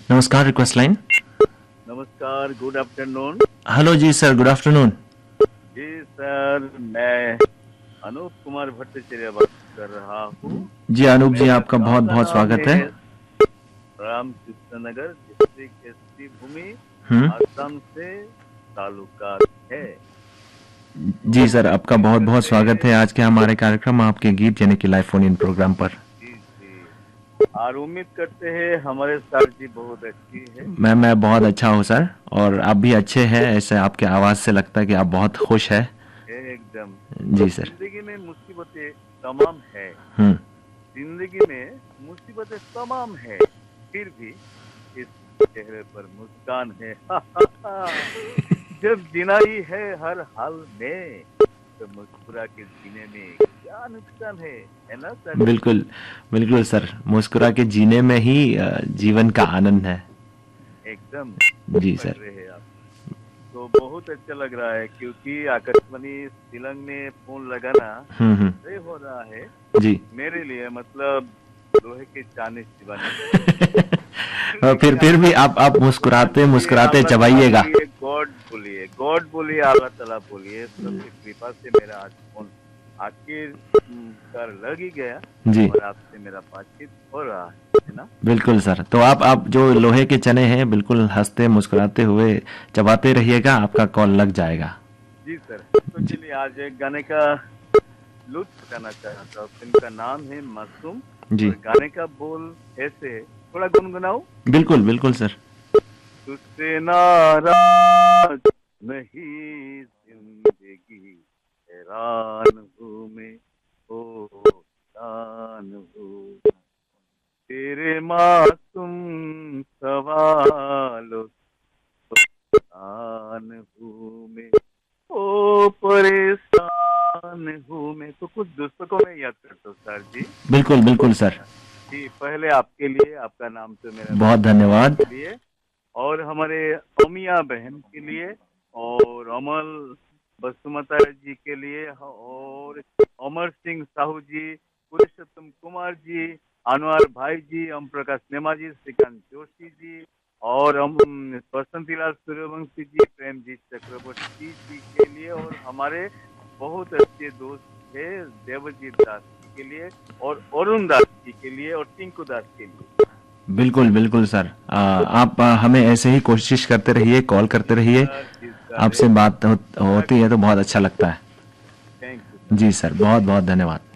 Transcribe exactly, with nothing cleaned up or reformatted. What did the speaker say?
नमस्कार, request line. नमस्कार, good afternoon. Hello जी sir, good afternoon. जी sir, मैं अनूप कुमार भट्टाचार्य बात कर रहा हूँ। जी अनूप जी, मेरे आपका गांव बहुत का बहुत नाम स्वागत है। है रामकृष्ण नगर, डिस्ट्रिक्ट एसपी भूमि, हम्म। आसाम से तालुका है। जी तो सर, हम आपका उम्मीद बहुत बहुत करते स्वागत हैं। है आज के हमारे कार्यक्रम आपके गीत यानी कि लाइव फोन इन प्रोग्राम पर। जी जी, और उम्मीद करते हैं हमारे सर जी बहुत अच्छी है। मैं मैं बहुत अच्छा हूँ सर, और आप भी अच्छे हैं, ऐसे आपके आवाज़ से लगता है कि आप बहुत खुश हैं। एकदम। जी सर। जिंदगी में मुसीबतें तमाम है। हम्म। जिंदगी में मुसीबतें तमाम है, फिर भी इस चेहरे पर मुस्कान है। जब जीना ही है हर हाल में, तो मुस्कुरा के जीने में क्या नुकसान है है ना सर जी? बिल्कुल बिल्कुल सर, मुस्कुरा के जीने में ही अ, जीवन का आनंद है। एकदम ठीक जी पढ़ सर। रहे हैं आप। तो बहुत अच्छा लग रहा है, क्योंकि आकाशवाणी शिलंग में फोन लगाना हम्म हम्म। तय हो रहा है जी। मेरे लिए, मतलब लोहे के चांदी चिबाने का। और फिर लेकिन फिर आप भी आप आप भगवान मुस्कुराते बोलिए, मुस्कुराते अल्लाह ताला चबाइएगा। बोलिए, गॉड बोलिए, गॉड बोलिए, अल्लाह ताला बोलिए, सबकी कृपा से मेरा आज फोन आखिर हम्म, कर लग ही गया। जी और आपसे मेरा बातचीत हो रहा है है ना? बिल्कुल सर, तो आप आप जो लोहे के चने हैं बिल्कुल हंसते मुस्कुराते हुए चबाते रहिएगा, आपका कॉल लग जाएगा। जी सर। तो जी चलिए आज एक गाने का लुत्फ उठाना चाहता हूँ। फिल्म का नाम है मासूम, जी। और गाने का बोल ऐसे है, थोड़ा गुनगुनाऊं? बिल्कुल बिल्कुल सर। तुझसे नाराज नहीं जिंदगी, हैरान हूँ मैं, ओ हैरान हूँ तेरे मासूम सवालों से, हैरान हूँ मैं, ओ परेशान हूँ मैं। तो कुछ दोस्तों को मैं याद करता हूँ सर जी। बिल्कुल बिल्कुल सर। जी, पहले आपके लिए, आपका नाम तो मेरा बहुत धन्यवाद। के लिए, और हमारे अमिया बहन के लिए, और अमल बसुमता जी के लिए, और अमर सिंह साहू जी, पुरुषोत्तम कुमार जी, अनवर भाई जी, ओम प्रकाश नेमा जी, श्रीकांत जोशी जी, और हम बसंतीलाल सूर्यवंशी जी, प्रेमजीत चक्रवर्ती जी के लिए, और हमारे बहुत अच्छे दोस्त थे देवजीत दास जी के लिए, और अरुण दास जी के लिए, और टिंकू दास के लिए। बिल्कुल बिल्कुल सर, आ, आप आ, हमें ऐसे ही कोशिश करते रहिए, कॉल करते जी रहिए। सर, जी सर, आपसे बात हो, रख होती है तो बहुत अच्छा लगता है। Thank you sir. Ji sir, बहुत बहुत धन्यवाद।